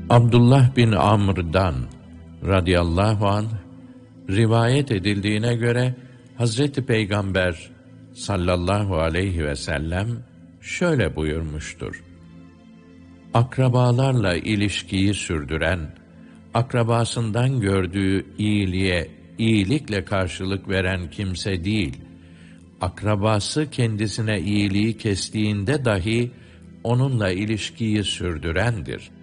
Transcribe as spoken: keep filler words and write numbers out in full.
Abdullah bin Amr'dan radıyallahu anh rivayet edildiğine göre Hazreti Peygamber sallallahu aleyhi ve sellem şöyle buyurmuştur: Akrabalarla ilişkiyi sürdüren, akrabasından gördüğü iyiliğe iyilikle karşılık veren kimse değil, akrabası kendisine iyiliği kestiğinde dahi onunla ilişkiyi sürdürendir.